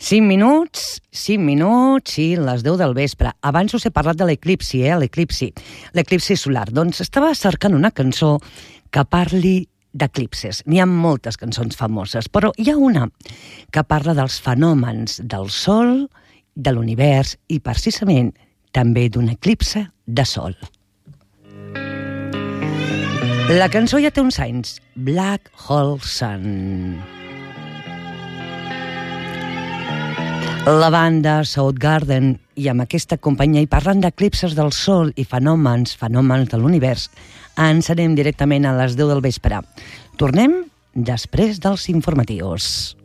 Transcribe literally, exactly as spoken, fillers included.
cinc minuts, cinc minuts i les deu del vespre. Abans us he parlat de l'eclipsi, eh? L'eclipsi, l'eclipsi solar. Doncs estava cercant una cançó que parli d'eclipses. N'hi ha moltes cançons famoses, però hi ha una que parla dels fenòmens del Sol, de l'univers i precisament també d'un eclipse de Sol. La cançó ja té uns anys, Black Hole Sun. La banda Soundgarden, i amb aquesta companyia, i parlant d'eclipses del Sol i fenòmens, fenòmens de l'univers, ens anem directament a les deu del vespre. Tornem després dels informatius.